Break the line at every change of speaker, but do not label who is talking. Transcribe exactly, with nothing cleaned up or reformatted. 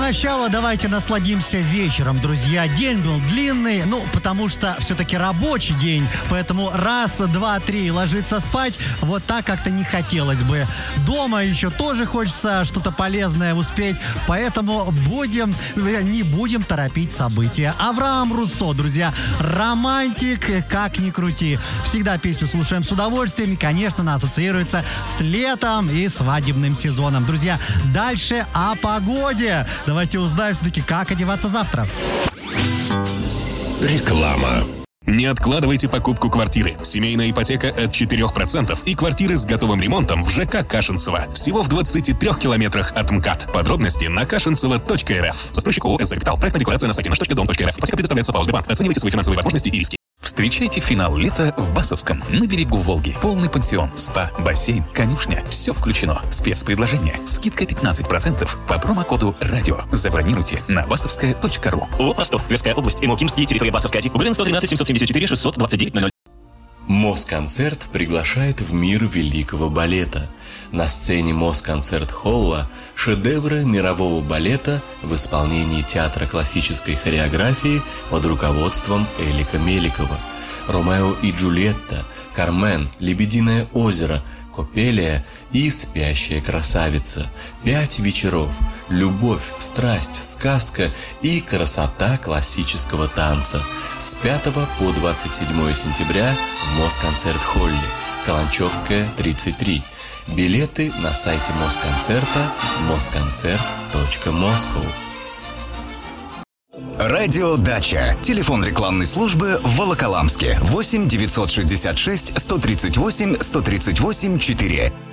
начала давайте насладимся вечером, друзья. День был длинный, ну, потому что все-таки рабочий день, поэтому раз, два, три ложиться спать, вот так как-то не хотелось бы. Дома еще тоже хочется что-то полезное успеть, поэтому будем, не будем торопить события. Авраам Руссо, друзья, романтик, как ни крути. Всегда песню слушаем с удовольствием и, конечно, она ассоциируется с летом и свадебным сезоном. Друзья, дальше о погоде. Давайте узнаем все-таки, как одеваться завтра.
Реклама. Не откладывайте покупку квартиры. Семейная ипотека от четырех процентов и квартиры с готовым ремонтом в ЖК Кашинцево. Всего в двадцати трёх километрах от МКАД. Подробности на кашинцево точка эр эф. Застройщик ООО «Эс Капитал». Проектная декларация на сайте наш точка дом точка эр эф. Ипотека предоставляется по ОСББанк. Оценивайте свои финансовые возможности и риски.
Встречайте финал лета в Басовском, на берегу Волги. Полный пансион, спа, бассейн, конюшня. Все включено. Спецпредложение. Скидка пятнадцать процентов по промокоду «Радио». Забронируйте на басовская точка ру.
ООО «Ростов», Тверская область, Имокимский, территория Басовская, Угрин, сто тринадцать семьсот семьдесят четыре шестьсот двадцать девять ноль ноль.
Москонцерт приглашает в мир великого балета. На сцене Москонцерт-холла шедевры мирового балета в исполнении театра классической хореографии под руководством Элика Меликова. «Ромео и Джульетта», «Кармен», «Лебединое озеро», «Копелия» и «Спящая красавица». Пять вечеров. Любовь, страсть, сказка и красота классического танца. С пятого по двадцать седьмое сентября в Москонцерт-холле. Каланчевская, тридцать три. Билеты на сайте Москонцерта москонцерт точка москва.
Радио «Дача». Телефон рекламной службы в Волоколамске. восемь девятьсот шестьдесят шесть сто тридцать восемь сто тридцать восемь четыре.